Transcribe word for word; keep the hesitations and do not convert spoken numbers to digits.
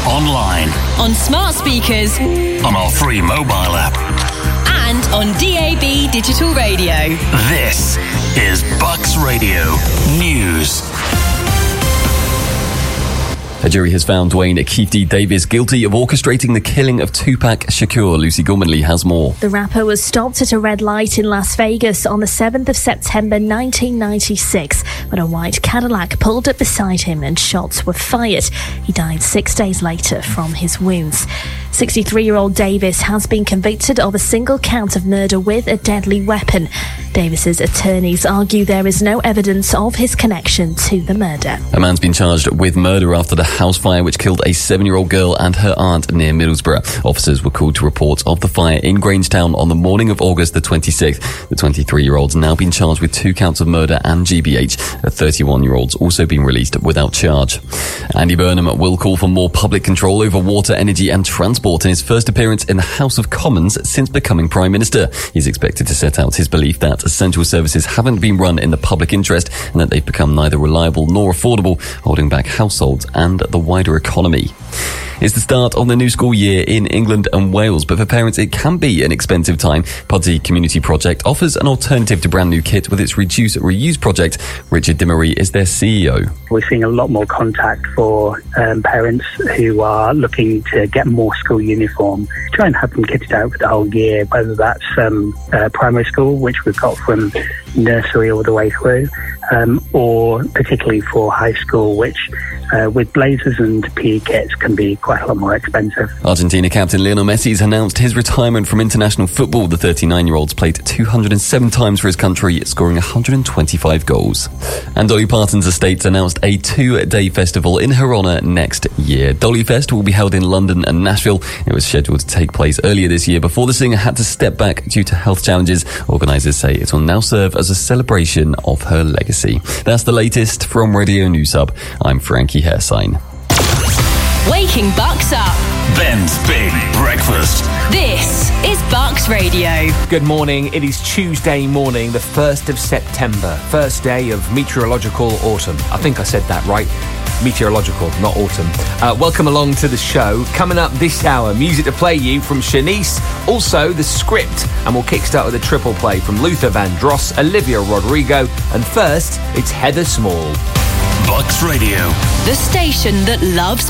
online, on smart speakers, on our free mobile app, and on D A B digital radio. This is Bucks Radio News. A jury has found Dwayne Keith D. Davis guilty of orchestrating the killing of Tupac Shakur. Lucy Gormanley has more. The rapper was stopped at a red light in Las Vegas on the seventh of September nineteen ninety-six when a white Cadillac pulled up beside him and shots were fired. He died six days later from his wounds. sixty-three-year-old Davis has been convicted of a single count of murder with a deadly weapon. Davis's attorneys argue there is no evidence of his connection to the murder. A man's been charged with murder after the house fire which killed a seven-year-old girl and her aunt near Middlesbrough. Officers were called to report of the fire in Grangetown on the morning of August the twenty-sixth. The twenty-three-year-old's now been charged with two counts of murder and G B H. A thirty-one-year-old's also been released without charge. Andy Burnham will call for more public control over water, energy and transport in his first appearance in the House of Commons since becoming Prime Minister. He's expected to set out his belief that essential services haven't been run in the public interest and that they've become neither reliable nor affordable, holding back households and the wider economy. It's the start of the new school year in England and Wales, but for parents it can be an expensive time. Pudsey Community Project offers an alternative to brand new kit with its Reduce Reuse project. Richard Dimery is their C E O. We're seeing a lot more contact for um, parents who are looking to get more school uniform, try and have them kitted out for the whole year, whether that's um, uh, primary school, which we've got from nursery all the way through, um, or particularly for high school, which uh, with blazers and P E kits can be quite a lot more expensive. Argentina captain Lionel Messi has announced his retirement from international football. The thirty-nine-year-old's played two hundred seven times for his country, scoring one hundred twenty-five goals. And Dolly Parton's estates announced a two-day festival in her honour next year. Dolly Fest will be held in London and Nashville. It was scheduled to take place earlier this year before the singer had to step back due to health challenges. Organisers say it will now serve as a celebration of her legacy. That's the latest from Radio News Hub. I'm Frankie Hairsign. Waking Bucks up. Ben's Big Breakfast. This is Bucks Radio. Good morning. It is Tuesday morning, the first of September, first day of meteorological autumn. I think I said that right. Meteorological, not autumn. Uh, welcome along to the show. Coming up this hour, music to play you from Shanice, also the script, and we'll kickstart with a triple play from Luther Vandross, Olivia Rodrigo, and first, it's Heather Small. Bucks Radio. The station that loves